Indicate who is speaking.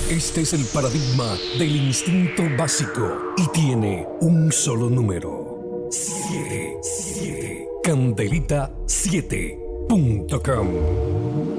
Speaker 1: Este es el paradigma del instinto básico y tiene un solo número. 7. Candelita7.com